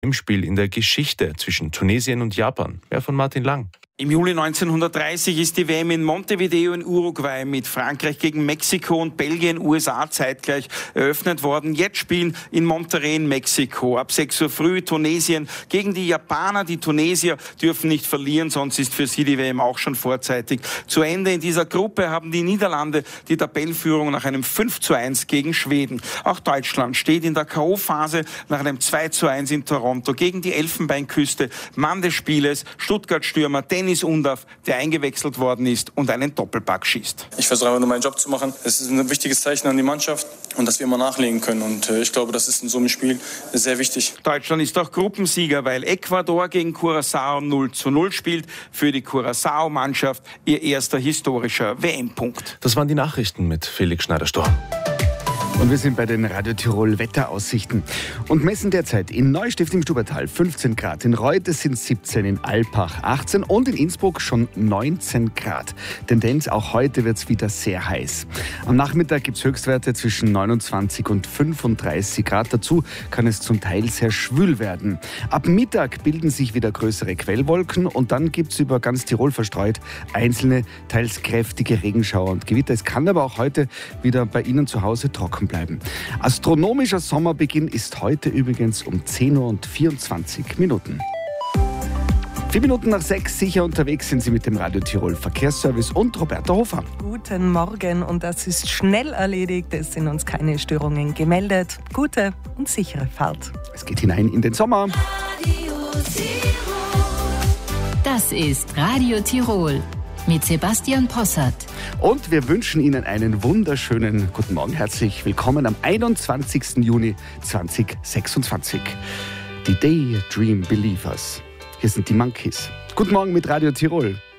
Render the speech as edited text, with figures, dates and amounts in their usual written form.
im Spiel in der Geschichte zwischen Tunesien und Japan. Mehr von Martin Lang. Im Juli 1930 ist die WM in Montevideo in Uruguay mit Frankreich gegen Mexiko und Belgien, USA zeitgleich eröffnet worden. Jetzt spielen in Monterrey in Mexiko ab 6 Uhr früh Tunesien gegen die Japaner. Die Tunesier dürfen nicht verlieren, sonst ist für sie die WM auch schon vorzeitig zu Ende. In dieser Gruppe haben die Niederlande die Tabellenführung nach einem 5:1 gegen Schweden. Auch Deutschland steht in der K.O.-Phase nach einem 2:1 in Toronto gegen die Elfenbeinküste. Mann des Spieles, Stuttgart-Stürmer Dennis Undaff, der eingewechselt worden ist und einen Doppelpack schießt. Ich versuche einfach nur meinen Job zu machen. Es ist ein wichtiges Zeichen an die Mannschaft und dass wir immer nachlegen können. Und ich glaube, das ist in so einem Spiel sehr wichtig. Deutschland ist auch Gruppensieger, weil Ecuador gegen Curaçao 0:0 spielt. Für die Curaçao-Mannschaft ihr erster historischer WM-Punkt. Das waren die Nachrichten mit Felix Schneider-Storr. Und wir sind bei den Radio Tirol Wetteraussichten und messen derzeit in Neustift im Stubaital 15 Grad, in Reute sind 17, in Alpbach 18 und in Innsbruck schon 19 Grad. Tendenz, auch heute wird es wieder sehr heiß. Am Nachmittag gibt es Höchstwerte zwischen 29 und 35 Grad. Dazu kann es zum Teil sehr schwül werden. Ab Mittag bilden sich wieder größere Quellwolken und dann gibt es über ganz Tirol verstreut einzelne, teils kräftige Regenschauer und Gewitter. Es kann aber auch heute wieder bei Ihnen zu Hause trocken bleiben. Astronomischer Sommerbeginn ist heute übrigens um 10 Uhr und 24 Minuten. 4 Minuten nach 6 sicher unterwegs sind Sie mit dem Radio Tirol Verkehrsservice und Roberta Hofer. Guten Morgen und das ist schnell erledigt. Es sind uns keine Störungen gemeldet. Gute und sichere Fahrt. Es geht hinein in den Sommer. Das ist Radio Tirol mit Sebastian Possart. Und wir wünschen Ihnen einen wunderschönen guten Morgen. Herzlich willkommen am 21. Juni 2026. Die Daydream Believers. Hier sind die Monkeys. Guten Morgen mit Radio Tirol.